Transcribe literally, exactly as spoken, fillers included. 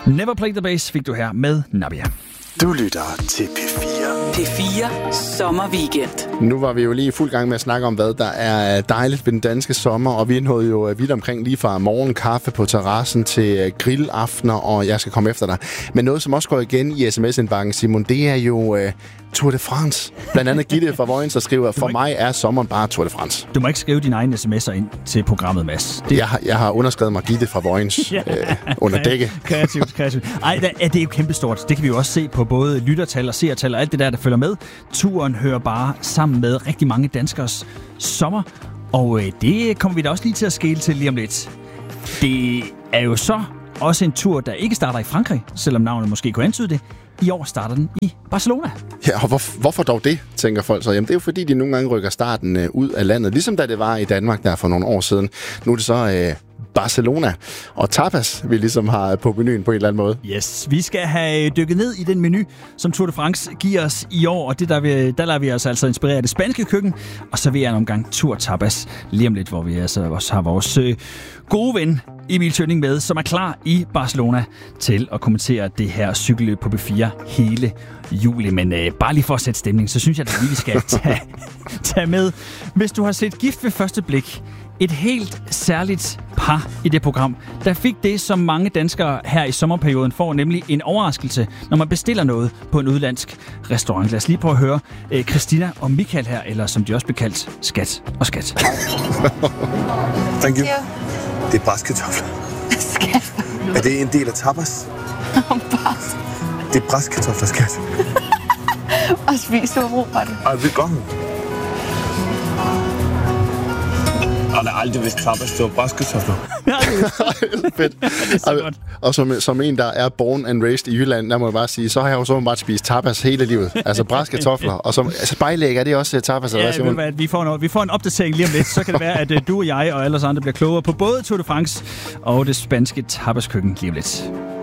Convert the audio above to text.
Never Play the Bass fik du her med Nabia. Du lytter til P fire. P fire Sommerweekend. Nu var vi jo lige i fuld gang med at snakke om, hvad der er dejligt ved den danske sommer, og vi nåede jo vidt omkring lige fra morgenkaffe på terrassen til grillaftener, og jeg skal komme efter dig. Men noget, som også går igen i sms-indbakken, Simon, det er jo uh, Tour de France. Blandt andet Gitte fra Vojens, der skriver, for mig er sommeren bare Tour de France. Du må ikke skrive dine egne sms'er ind til programmet, Mads. Det... Jeg, har, jeg har underskrevet mig Gitte fra Vojens ja, øh, under dække. Kreativt, kreativt. Ej, det er jo kæmpestort. Det kan vi jo også se på både lyttertal og seertal og alt det der, der følger med. Turen hører bare sammen med rigtig mange danskers sommer, og øh, det kommer vi da også lige til at skele til lige om lidt. Det er jo så også en tur, der ikke starter i Frankrig, selvom navnet måske kunne antyde det. I år starter den i Barcelona. Ja, og hvor, hvorfor dog det, tænker folk så? Jamen, det er jo fordi, de nogle gange rykker starten øh, ud af landet, ligesom da det var i Danmark der for nogle år siden. Nu er det så øh, Barcelona og tapas, vi ligesom har på menuen på en eller anden måde. Yes, vi skal have dykket ned i den menu, som Tour de France giver os i år, og det der, vi, der lader vi os altså inspirere det spanske køkken, og så vil jeg en omgang Tour Tapas lige om lidt, hvor vi altså også har vores øh, gode ven Emil Tønning med, som er klar i Barcelona til at kommentere det her cykelløb på P fire hele juli. Men øh, bare lige for at sætte stemning, så synes jeg, at vi skal tage, tage med. Hvis du har set Gift ved første blik, et helt særligt par i det program, der fik det, som mange danskere her i sommerperioden får, nemlig en overraskelse, når man bestiller noget på en udlandsk restaurant. Lad os lige prøve at høre øh, Christina og Michael her, eller som de også bliver kaldt, Skat og Skat. Thank you. Det er braskartofler. Skat. Er det en del af tapas? Det er braskartofler, skat. Og spis du ro på det. Ej, det er godt. Jeg har aldrig vidst tapas, det var braskartofler. Fedt. Og, og som, som en, der er born and raised i Jylland, der må jeg bare sige, så har jeg jo så bare spist tapas hele livet. Altså braskartofler. Og som, altså bejlæg, er det også tapas? Ja, eller hvad, vi, får noget, vi får en opdatering lige om lidt. Så kan det være, at uh, du og jeg og alle os andre bliver klogere på både Tour de France og det spanske tapaskøkken lige om lidt.